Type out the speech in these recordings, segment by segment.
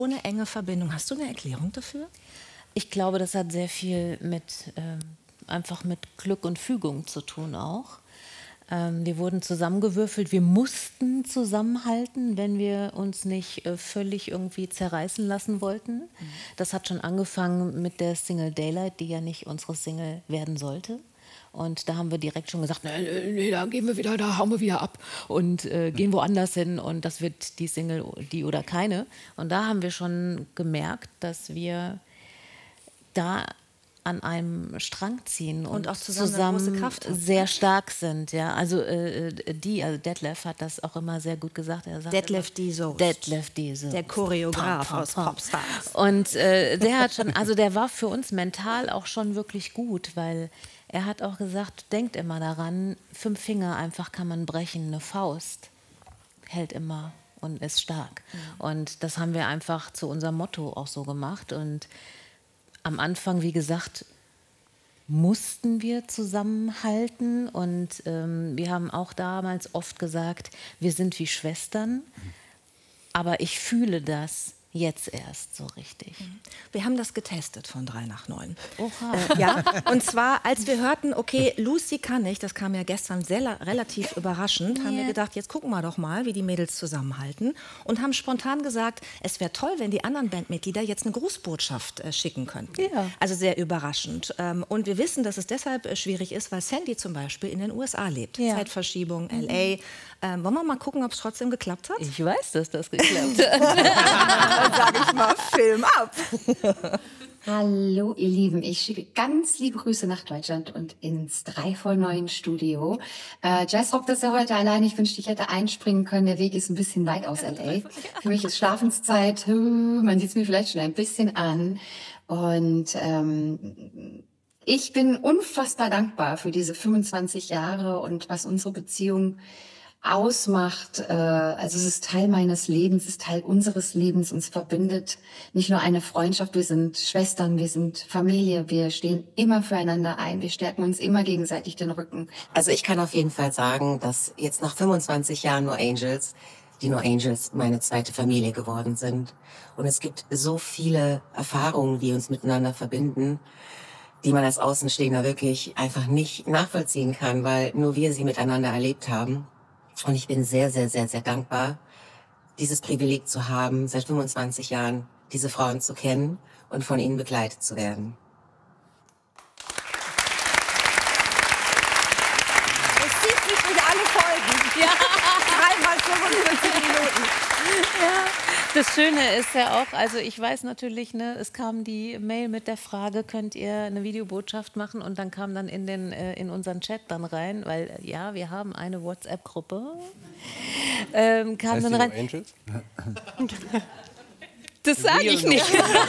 Ohne enge Verbindung. Hast du eine Erklärung dafür? Ich glaube, das hat sehr viel mit einfach mit Glück und Fügung zu tun auch. Wir wurden zusammengewürfelt, wir mussten zusammenhalten, wenn wir uns nicht völlig irgendwie zerreißen lassen wollten. Das hat schon angefangen mit der Single Daylight, die ja nicht unsere Single werden sollte. Und da haben wir direkt schon gesagt, nee, da gehen wir wieder, da hauen wir wieder ab und gehen woanders hin und das wird die Single, die oder keine. Und da haben wir schon gemerkt, dass wir da an einem Strang ziehen und auch zusammen eine große Kraft haben. sehr stark sind. Ja? Also Detlef hat das auch immer sehr gut gesagt. Er sagt Detlef D. Soest. Detlef D. Soest. Der Choreograf aus Popstars. Und der hat schon, also der war für uns mental auch schon wirklich gut, weil er hat auch gesagt, denkt immer daran, 5 Finger einfach kann man brechen, eine Faust hält immer und ist stark. Und das haben wir einfach zu unserem Motto auch so gemacht. Und am Anfang, wie gesagt, mussten wir zusammenhalten und wir haben auch damals oft gesagt, wir sind wie Schwestern, aber ich fühle das jetzt erst so richtig. Wir haben das getestet von 3 nach 9. Oha. Ja, und zwar, als wir hörten, okay, Lucy kann nicht, das kam ja gestern relativ überraschend, haben wir gedacht, jetzt gucken wir doch mal, wie die Mädels zusammenhalten und haben spontan gesagt, es wäre toll, wenn die anderen Bandmitglieder jetzt eine Grußbotschaft schicken könnten. Ja. Also sehr überraschend. Und wir wissen, dass es deshalb schwierig ist, weil Sandy zum Beispiel in den USA lebt. Ja. Zeitverschiebung, L.A. Wollen wir mal gucken, ob es trotzdem geklappt hat? Ich weiß, dass das geklappt hat. Dann sage ich mal, Film ab. Hallo ihr Lieben, ich schicke ganz liebe Grüße nach Deutschland und ins 3 vor 9 Studio. Jazzrock, das ist ja heute allein. Ich wünschte, ich hätte einspringen können. Der Weg ist ein bisschen weit aus L.A. Für mich ist Schlafenszeit. Man sieht es mir vielleicht schon ein bisschen an. Und ich bin unfassbar dankbar für diese 25 Jahre und was unsere Beziehung ausmacht. Also es ist Teil meines Lebens, es ist Teil unseres Lebens. Uns verbindet nicht nur eine Freundschaft, wir sind Schwestern, wir sind Familie, wir stehen immer füreinander ein, wir stärken uns immer gegenseitig den Rücken. Also ich kann auf jeden Fall sagen, dass jetzt nach 25 Jahren No Angels, die No Angels meine zweite Familie geworden sind. Und es gibt so viele Erfahrungen, die uns miteinander verbinden, die man als Außenstehender wirklich einfach nicht nachvollziehen kann, weil nur wir sie miteinander erlebt haben. Und ich bin sehr, sehr, sehr, sehr dankbar, dieses Privileg zu haben, seit 25 Jahren diese Frauen zu kennen und von ihnen begleitet zu werden. Es zieht sich wieder alle Folgen. Ja. 3 mal 45 Minuten. Ja. Das Schöne ist ja auch, also ich weiß natürlich, ne, es kam die Mail mit der Frage, könnt ihr eine Videobotschaft machen? Und dann kam dann in unseren Chat dann rein, weil ja, wir haben eine WhatsApp-Gruppe. Kam dann rein. Angels? Das sage ich nicht.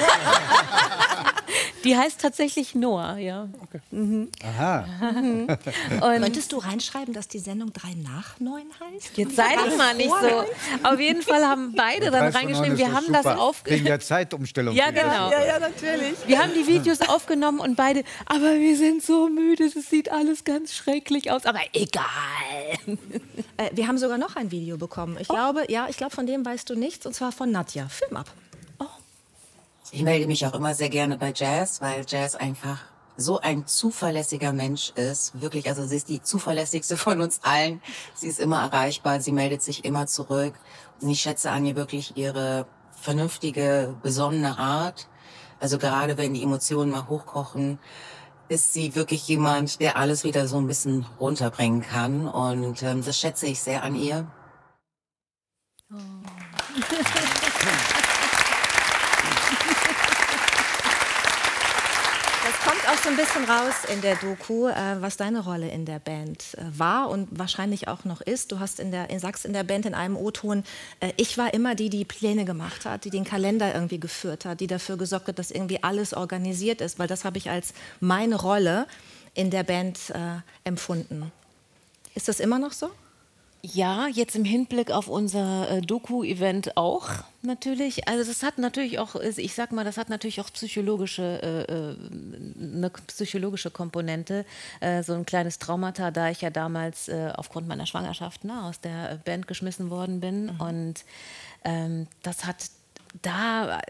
Die heißt tatsächlich Noah, ja. Okay. Aha. Und Könntest du reinschreiben, dass die Sendung 3 nach 9 heißt? jetzt sei doch mal nicht so. Auf jeden Fall haben beide dann reingeschrieben, wir haben das Wegen aufgenommen. der Zeitumstellung. Ja, genau. Ja, natürlich. Wir haben die Videos aufgenommen und beide, aber wir sind so müde, es sieht alles ganz schrecklich aus, aber egal. Wir haben sogar noch ein Video bekommen. Ich glaube, von dem weißt du nichts, und zwar von Nadja. Film ab. Ich melde mich auch immer sehr gerne bei Jazz, weil Jazz einfach so ein zuverlässiger Mensch ist. Wirklich, also sie ist die zuverlässigste von uns allen. Sie ist immer erreichbar, sie meldet sich immer zurück. Und ich schätze an ihr wirklich ihre vernünftige, besonnene Art. Also gerade wenn die Emotionen mal hochkochen, ist sie wirklich jemand, der alles wieder so ein bisschen runterbringen kann. Und das schätze ich sehr an ihr. Oh. Das kommt auch so ein bisschen raus in der Doku, was deine Rolle in der Band war und wahrscheinlich auch noch ist. Du hast sagst in der Band in einem O-Ton, ich war immer die, die Pläne gemacht hat, die den Kalender irgendwie geführt hat, die dafür gesorgt hat, dass irgendwie alles organisiert ist, weil das habe ich als meine Rolle in der Band empfunden. Ist das immer noch so? Ja, jetzt im Hinblick auf unser Doku-Event auch natürlich. Also das hat natürlich auch, ich sag mal, das hat natürlich auch eine psychologische Komponente. So ein kleines Traumata, da ich ja damals aufgrund meiner Schwangerschaft aus der Band geschmissen worden bin. Und das hat da